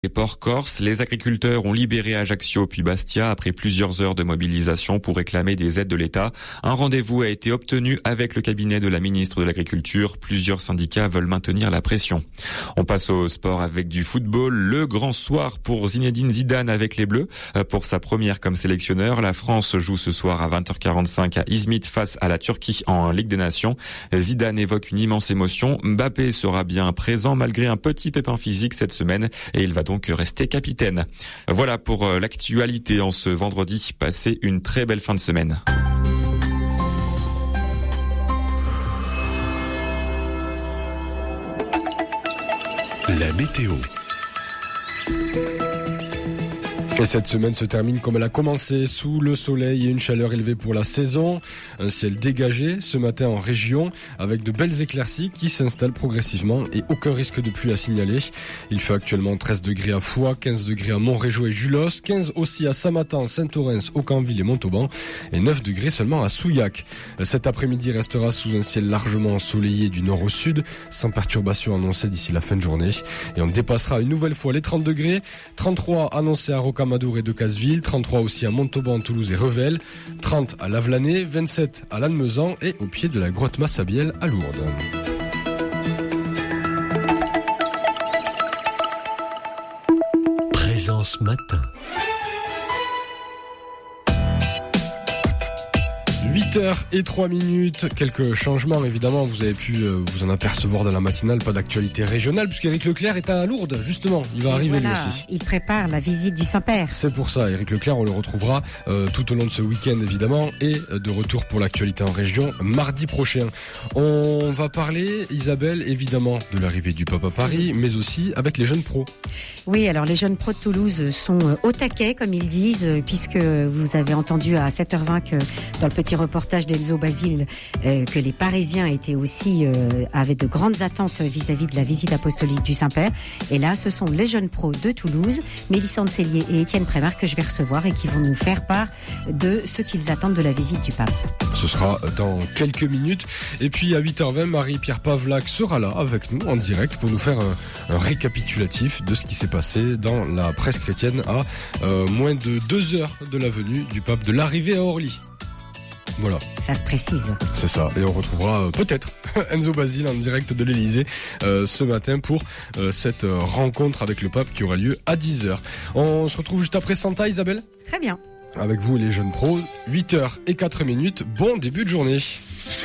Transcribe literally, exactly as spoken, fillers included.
les ports corses, les agriculteurs ont libéré Ajaccio puis Bastia après plusieurs heures de mobilisation pour réclamer des aides de l'État. Un rendez-vous a été obtenu avec le cabinet de la ministre de l'Agriculture. Plusieurs syndicats veulent maintenir la pression. On passe au sport avec du football. Le grand soir pour Zinedine Zidane avec les Bleus. Pour sa première comme sélectionneur, la France joue ce soir à vingt heures quarante-cinq à Izmit face à la Turquie en Ligue des Nations. Zidane évoque une immense émotion. Mbappé sera bien présent malgré un petit pépin physique cette semaine et il va donc rester capitaine. Voilà pour l'actualité en ce vendredi. Passez une très belle fin de semaine. La météo. Et cette semaine se termine comme elle a commencé, sous le soleil et une chaleur élevée pour la saison. Un ciel dégagé ce matin en région, avec de belles éclaircies qui s'installent progressivement et aucun risque de pluie à signaler. Il fait actuellement treize degrés à Foix, quinze degrés à Montrégeau et Julos, quinze aussi à Samatan, Saint-Orens, Aucanville et Montauban, et neuf degrés seulement à Souillac. Cet après-midi restera sous un ciel largement ensoleillé du nord au sud, sans perturbation annoncée d'ici la fin de journée. Et on dépassera une nouvelle fois les trente degrés, trente-trois annoncés à Rocamadour et de Casseville, trente-trois aussi à Montauban, Toulouse et Revel, trente à Lavelanet, vingt-sept à Lannemezan et au pied de la grotte Massabielle à Lourdes. Présence matin. huit heures et trois minutes, quelques changements évidemment, vous avez pu euh, vous en apercevoir dans la matinale, pas d'actualité régionale puisqu'Éric Leclerc est à Lourdes justement, il va et arriver voilà, lui aussi. Il prépare la visite du Saint-Père. C'est pour ça, Éric Leclerc, on le retrouvera euh, tout au long de ce week-end évidemment et euh, de retour pour l'actualité en région mardi prochain. On va parler, Isabelle, évidemment de l'arrivée du pape à Paris, mais aussi avec les jeunes pros. Oui, alors les jeunes pros de Toulouse sont au taquet comme ils disent, puisque vous avez entendu à sept heures vingt que dans le petit reportage d'Enzo Basile euh, que les Parisiens étaient aussi euh, avaient de grandes attentes vis-à-vis de la visite apostolique du Saint-Père. Et là, ce sont les jeunes pros de Toulouse, Mélissande Cellier et Étienne Prémart que je vais recevoir et qui vont nous faire part de ce qu'ils attendent de la visite du pape. Ce sera dans quelques minutes. Et puis à huit heures vingt, Marie-Pierre Pavlac sera là avec nous en direct pour nous faire un, un récapitulatif de ce qui s'est passé dans la presse chrétienne à euh, moins de deux heures de la venue du pape, de l'arrivée à Orly. Voilà. Ça se précise. C'est ça. Et on retrouvera euh, peut-être Enzo Basile en direct de l'Elysée euh, ce matin pour euh, cette euh, rencontre avec le pape qui aura lieu à dix heures. On se retrouve juste après Santa, Isabelle ? Très bien. Avec vous les jeunes pros, huit heures et quatre minutes. Bon début de journée.